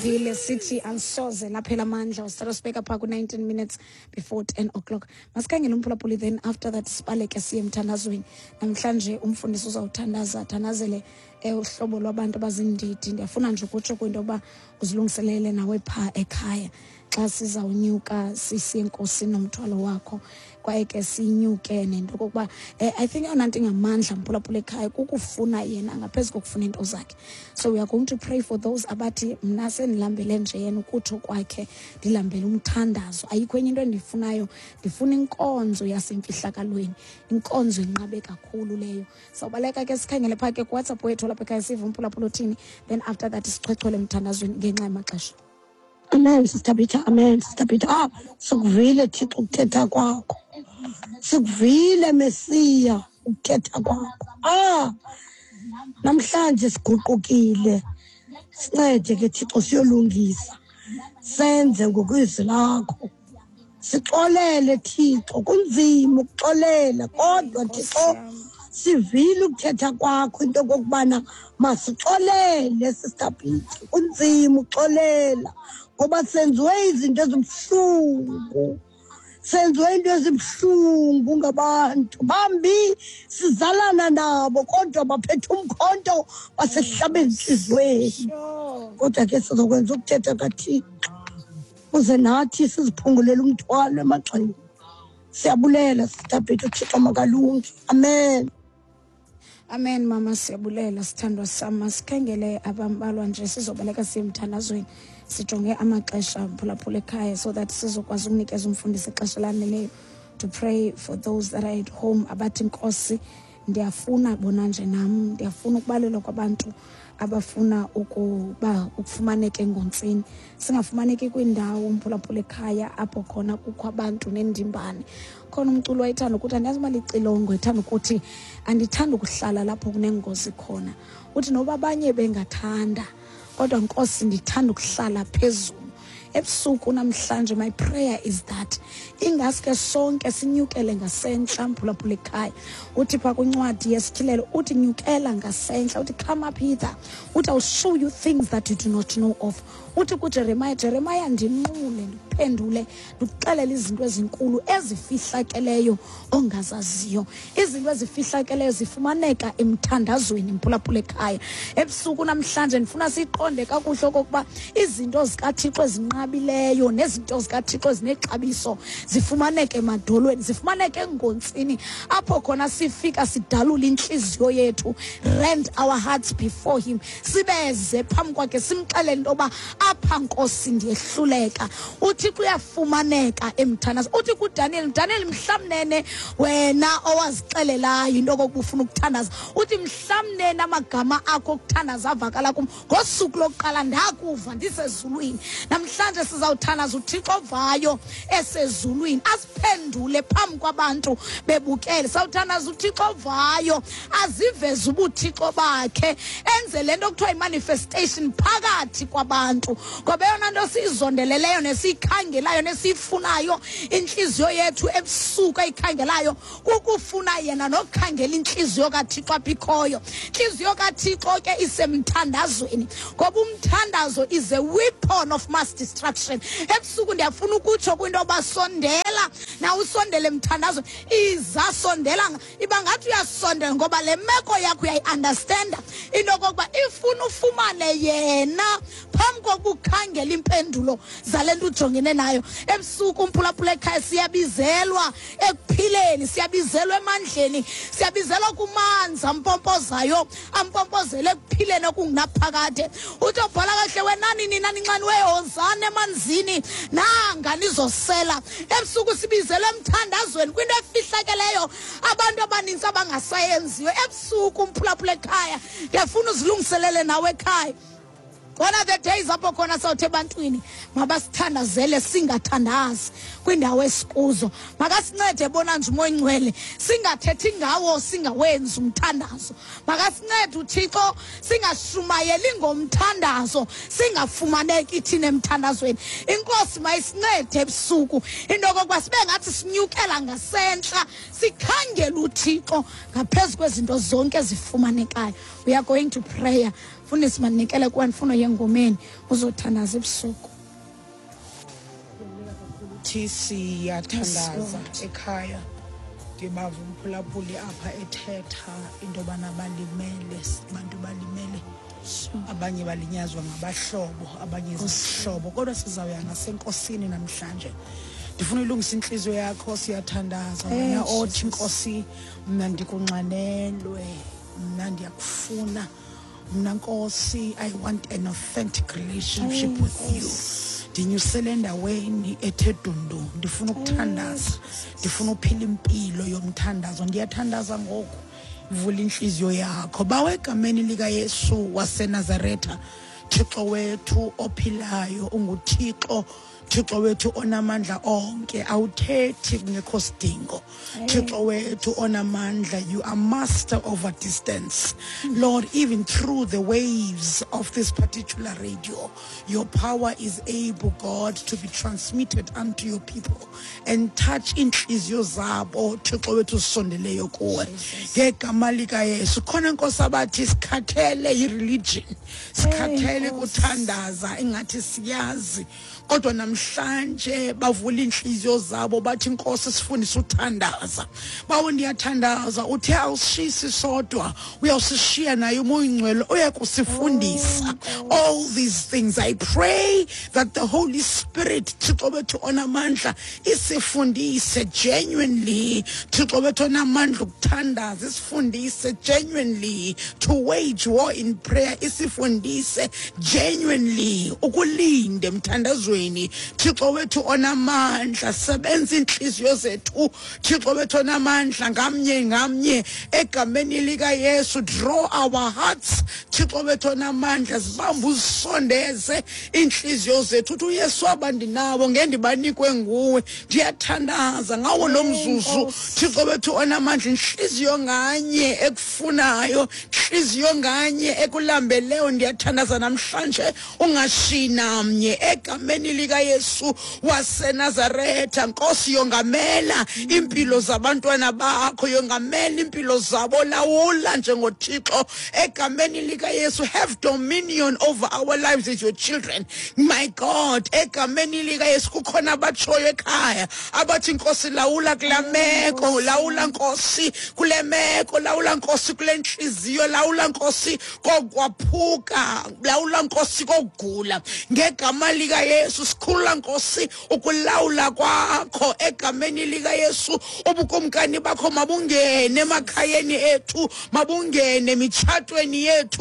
Sivile sithi alisoze laphela amandla usithatha sibeka phaa ku-19 minutes before 10 o'clock. Masikhangele umphulaphuli, then after that sibaleke siye emthandazweni. Namhlanje umfundisi uzawuthandaza thandazele uhlobo lwabantu abazindidi. Ndiyafuna nje ukutsho kwinto yoba uzilungiselele nawe phaa ekhaya xa sizawunyuka sisiye enkosini nomthwalo wakho. Kwaye ke sinyuke nento kokuba I think yona nto ingamandla mphulaphula ekhaya kukufuna yena ngaphezu kokufuna into zakhe. So we are going to pray for those abathi mna sendilambele nje yena ukutsho kwakhe ndilambele umthandazo. Ayikho enye into endifunayo, ndifuna inkonzo yasemfihlakalweni, inkonzo enqabe kakhulu leyo. Sawubaleka ke sikhangele phaa ke kuWhatsApp wethu lapha ekhaya sive umphulaphula uthini, then after that sichwechwele emthandazweni ngenxa yamaxesha. Amen, Sister Peter. Amen, Sister Peter. Sikuvile Thixo ukuthetha kwakho. Sikuvile Mesiya ukuthetha kwakho. Namhlanje siguqukile. Sincede ke Thixo siyolungisa. Senze ngokwizwi lakho. Sixolele Thixo, kunzima ukuxolela kodwa Thixo sivile ukuthetha kwakho into kokubana masixolele Sister Peter. Kunzima ukuxolela ngoba senziwe izinto ezibuhlungu. Senziwe into ezibuhlungu ngabantu. Bambi sizalana nabo kodwa baphethe umkhonto basehlaba enhliziyweni. Kodwa ke sizokwenza ukuthetha kaThixo uze nathi siziphungulele umthwalo emagxeni. Siyabulela Sister Peter, uThixo makalungi. Amen. Amen mama, siyabulela sithandwa sama. Sikhangele abambalwa nje sizobaleka siye emthandazweni. Sijonge amaxesha mphulaphula ekhaya so that sizokwazi ukunikeza umfundisi ixesha laneleyo to pray for those that are at home abathi Nkosi ndiyafuna bona nje nam, ndiyafuna ukubalelwa kwabantu abafuna ukufumaneke ngontsini. Singafumaneki kwindawo mphulaphula ekhaya apho khona kukho abantu nendimbane. Khona umculo wayethanda ukuthi andiyazi uma licilongo ethanda ukuthi andithanda ukuhlala lapho kunengozi khona. Uthi noba abanye bengathanda kodwa Nkosi ndithanda ukuhlala phezulu. Ebusuku namhlanje my prayer is that ingaske sonke sinyukele ngasentla mphulaphula ekhaya. Uthi phaa kwincwadi yesithilelo uthi nyukela ngasentla, uthi come up hither, uthi I'll show you things that you do not know of. Uthi kuJeremiah ndinqule ndiphendule ndikuxelele izinto ezinkulu ezifihlakeleyo ongazaziyo. Izinto ezifihlakeleyo zifumaneka emthandazweni mphulaphula ekhaya. Ebusuku namhlanje ndifuna siqonde kakuhle okokuba izinto zikaThixo ezinqabileyo nezinto zikaThixo ezinexabiso zifumaneke emadolweni, zifumaneke ngontsini apho khona sifika sidalula inhliziyo yethu, rend our hearts before him, sibeze phambi kwakhe simxelele into yoba apha Nkosi ndiyehluleka. Uthixo uyafumaneka emthandazo. Uthi kuDaniel mhlamnene wena owazixelelayo into okokuba ufuna ukuthandaza, uthi mhlamnene amagama akho okuthandaza avakala kum ngosuku lokuqala ndakuva ndisezulwini. Namhlanje sizawuthandaza uThixo ovayo esezulwini asiphendule phambi kwabantu bebukele. Sawuthandaza uThixo ovayo aziveze ubuthixo bakhe, enze lento okuthiwa imanifestation phakathi kwabantu. Ngoba yona nto siyizondeleleyo nesiyikhangelayo nesiyifunayo inhliziyo yethu ebusuku ayikhangelayo kukufuna yena nokukhangela inhliziyo kaThixo apha ikhoyo. Inhliziyo kaThixo ke isemthandazweni ngoba umthandazo is a weapon of mass destruction. Ebusuku ndiyafuna ukutsho kwinto yoba sondela na usondele emthandazo izasondela iba ngathi uyasondela ngoba le meko yakho uyayi-understanda into kokuba ifuna ufumane yena phambi kokuba ukhangela impendulo zale nto ujongene nayo. Ebusuku mphulaphula ekhaya siyabizelwa ekuphileni, siyabizelwa emandleni, siyabizelwa kumanzi ampompozayo ampompozele ekuphileni okungunaphakade. Uthi obhala kahle wenani nina ninxani wehonzane emanzini nanga nizosela. Ebusuku sibizelwe emthandazweni kwinto efihlakeleyo abantu abaninzi abangasayenziyo. Ebusuku mphulaphula ekhaya ndiyafuna uzilungiselele nawe ekhaya. One of the days apho khona sawuthe ebantwini mabasithandazele singathandazi kwindawo esikuzo. Makasincede bona nje umoya ingcwele singathethi ngawo singawenzi umthandazo. Makasincede uThixo singashumayeli ngomthandazo singafumaneki thina emthandazweni. Inkosi mayisincede ebusuku into kokuba sibe ngathi sinyukela ngasentla sikhangela uThixo ngaphezu kwezinto zonke ezifumanekayo. We are going to pray Mfundisi mandinikele kuwe ndifuna yengomeni uzothandaza ebusuku. Thi siyathandaza ekhaya. Ngibava umphulaphuli apha ethetha into yobana balimele, abantu balimele. Abanye balinyazwa ngabahlobo, abanye izihlobo, kodwa sizawuya ngasenkosini namhlanje. Ndifuna ulungisa inhliziyo yakho, siyathandaza wena othi Nkosi mna ndikunxanelwe, mna ndiyakufuna, mna Nkosi I want an authentic relationship with you. Ndinyusele endaweni ethe dundu, ndifuna ukuthandaza, ndifuna uphila impilo yomthandazo. Ndiyathandaza ngoku, vula inhliziyo yakho. Bawe egameni lika Yesu waseNazaretha, Thixo wethu ophilayo, unguThixo, Thixo wethu onamandla onke, awuthethi kungekho sidingo. Thixo wethu onamandla, you are master over distance. Lord, even through the waves of this particular radio, your power is able, God, to be transmitted unto your people and touch inhliziyo zabo, Thixo wethu sondeleyo kuwe. Ngegama lika Yesu, khona Nkosi abathi sikhathele i-religion, sikhathele kuthandaza ingathi siyazi, kodwa namhlanje bavula inhliziyo zabo bathi Nkosi sifundisa uthandaza. Bawo ndiyathandaza, uthe awusishisi sodwa, uyawusishiya naye umoya ongcwele uyakusifundisa all these things. I pray that the Holy Spirit, Thixo wethu onamandla, isifundise genuinely, Thixo wethu onamandla ukuthandaza, isifundise genuinely to wage war in prayer, isifundise genuinely ukulinde emthandazweni. Thixo wethu onamandla, sebenza inhliziyo zethu, Thixo wethu onamandla, ngamnye ngamnye egameni lika Yesu. Draw our hearts, Thixo wethu onamandla, zibambe uzisondeze inhliziyo zethu. Uthi uYesu abandinawo ngendibanikwe nguwe. Ndiyathandaza ngawo lo mzuzu, Thixo wethu onamandla, inhliziyo nganye ekufunayo, inhliziyo nganye ekulambeleyo. Ndiyathandaza namhlanje ungashiyi namnye egameni lika Yesu waseNazaretha. Nkosi, yongamela impilo zabantwana bakho, yongamela impilo zabo, lawula njengoThixo egameni lika Yesu. Have dominion over our lives as your children, my God, egameni lika Yesu. Kukhona abatshoyo ekhaya abathi Nkosi lawula kula meko, lawula Nkosi kule meko, lawula Nkosi kule nhliziyo, lawula Nkosi kokwaphuka, lawula Nkosi kokugula. Ngegama lika Yesu sikhulula Nkosi ukulawula kwakho egameni lika Yesu. Ubukumkani bakho mabungene emakhayeni ethu, mabungene emitshatweni yethu.